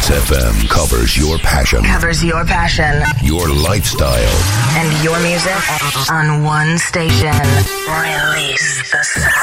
Release FM covers your passion. Covers your passion. Your lifestyle. And your music on one station. Release the sound.